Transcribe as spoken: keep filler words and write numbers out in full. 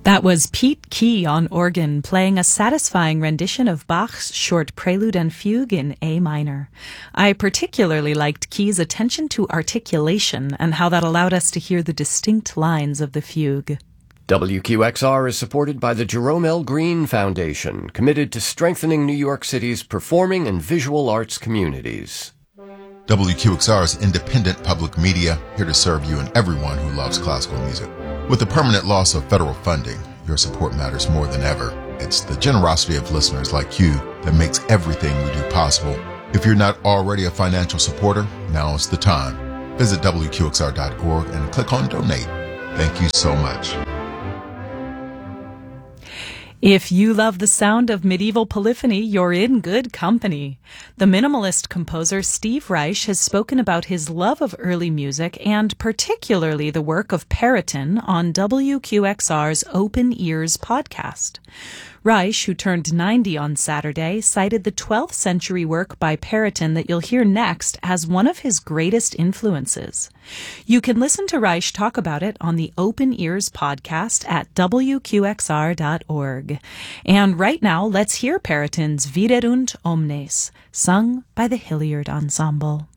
That was Pete Key on organ, playing a satisfying rendition of Bach's short prelude and fugue in A minor. I particularly liked Key's attention to articulation and how that allowed us to hear the distinct lines of the fugue. W Q X R is supported by the Jerome L. Green Foundation, committed to strengthening New York City's performing and visual arts communities. W Q X R is independent public media, here to serve you and everyone who loves classical music. With the permanent loss of federal funding, your support matters more than ever. It's the generosity of listeners like you that makes everything we do possible. If you're not already a financial supporter, now is the time. Visit W Q X R dot org and click on Donate. Thank you so much. If you love the sound of medieval polyphony, you're in good company. The minimalist composer Steve Reich has spoken about his love of early music and particularly the work of Periton on W Q X R's Open Ears podcast. Reich, who turned ninety on Saturday, cited the twelfth century work by Periton that you'll hear next as one of his greatest influences. You can listen to Reich talk about it on the Open Ears podcast at W Q X R dot org. And right now, let's hear Periton's Viderunt Omnes, sung by the Hilliard Ensemble.